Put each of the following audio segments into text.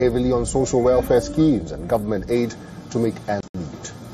heavily on social welfare schemes and government aid to make ends meet.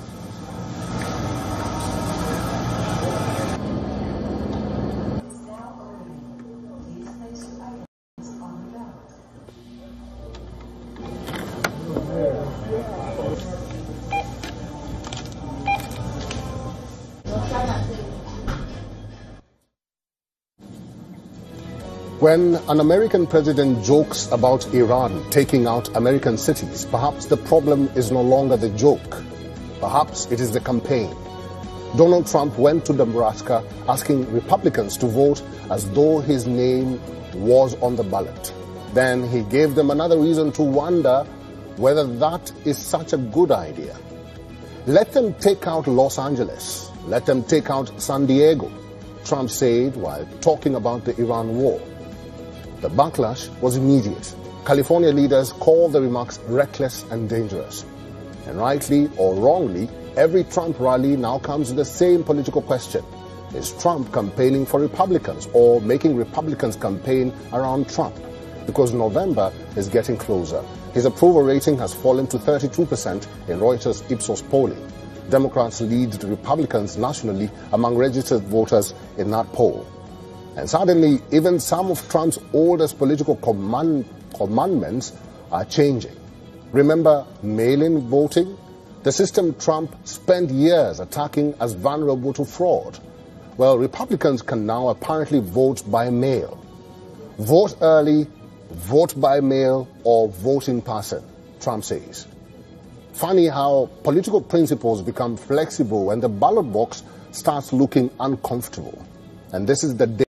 When an American president jokes about Iran taking out American cities, perhaps the problem is no longer the joke. Perhaps it is the campaign. Donald Trump went to Nebraska asking Republicans to vote as though his name was on the ballot. Then he gave them another reason to wonder whether that is such a good idea. Let them take out Los Angeles. Let them take out San Diego, Trump said while talking about the Iran war. The backlash was immediate. California leaders called the remarks reckless and dangerous. And rightly or wrongly, every Trump rally now comes with the same political question. Is Trump campaigning for Republicans or making Republicans campaign around Trump? Because November is getting closer. His approval rating has fallen to 32% in Reuters Ipsos polling. Democrats lead the Republicans nationally among registered voters in that poll. And suddenly, even some of Trump's oldest political commandments are changing. Remember mail-in voting? The system Trump spent years attacking as vulnerable to fraud. Well, Republicans can now apparently vote by mail. Vote early, vote by mail, or vote in person, Trump says. Funny how political principles become flexible when the ballot box starts looking uncomfortable. And this is the day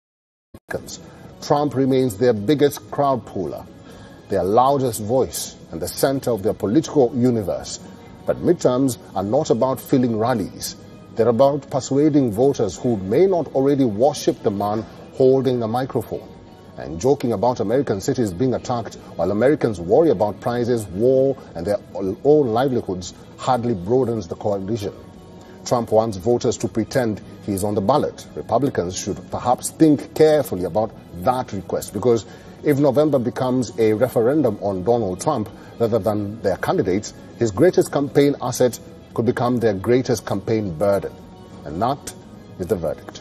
Trump remains their biggest crowd puller, their loudest voice, and the center of their political universe. But midterms are not about filling rallies. They're about persuading voters who may not already worship the man holding the microphone. And joking about American cities being attacked while Americans worry about prices, war, and their own livelihoods hardly broadens the coalition. Trump wants voters to pretend he's on the ballot. Republicans should perhaps think carefully about that request, because if November becomes a referendum on Donald Trump rather than their candidates, his greatest campaign asset could become their greatest campaign burden. And that is the verdict.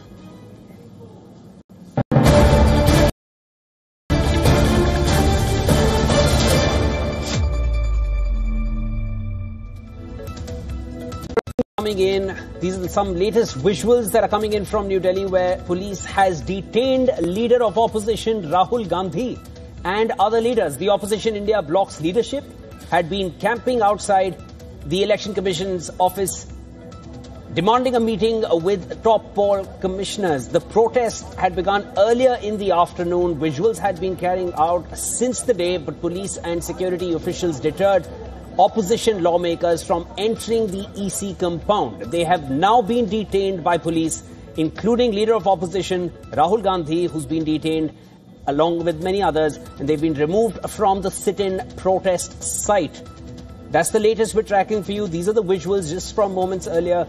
Coming in, these are some latest visuals that are coming in from New Delhi, where police has detained leader of opposition Rahul Gandhi and other leaders. The Opposition India Bloc's leadership had been camping outside the Election Commission's office, demanding a meeting with top poll commissioners. The protest had begun earlier in the afternoon. Visuals had been carrying out since the day, but police and security officials deterred opposition lawmakers from entering the EC compound. They have now been detained by police, including leader of opposition Rahul Gandhi, who's been detained along with many others, and they've been removed from the sit-in protest site. That's the latest we're tracking for you. These are the visuals just from moments earlier.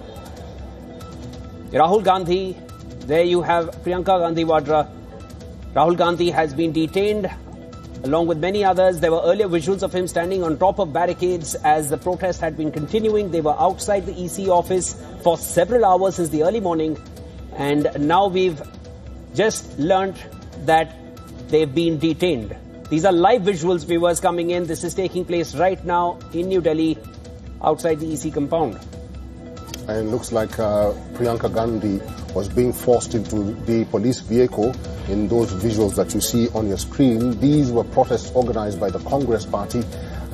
Rahul Gandhi, there you have Priyanka Gandhi Vadra. Rahul Gandhi has been detained along with many others. There were earlier visuals of him standing on top of barricades as the protest had been continuing. They were outside the EC office for several hours since the early morning. And now we've just learnt that they've been detained. These are live visuals, viewers, coming in. This is taking place right now in New Delhi, outside the EC compound. And it looks like Priyanka Gandhi was being forced into the police vehicle in those visuals that you see on your screen. These were protests organized by the Congress Party.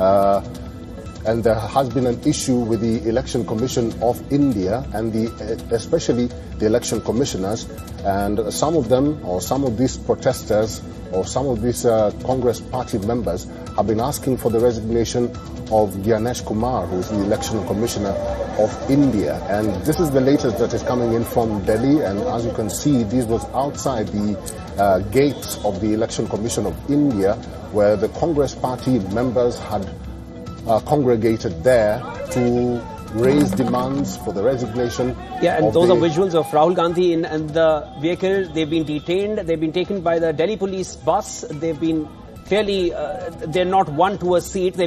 And there has been an issue with the Election Commission of India and especially the election commissioners. And some of them, or some of these protesters, or some of these Congress Party members have been asking for the resignation of Gyanesh Kumar, who is the Election Commissioner of India. And this is the latest that is coming in from Delhi. And as you can see, this was outside the gates of the Election Commission of India, where the Congress Party members had congregated there to raise demands for the resignation. Yeah, and those are visuals of Rahul Gandhi in the vehicle. They've been detained. They've been taken by the Delhi police bus. They've been clearly, they're not one to a seat. They've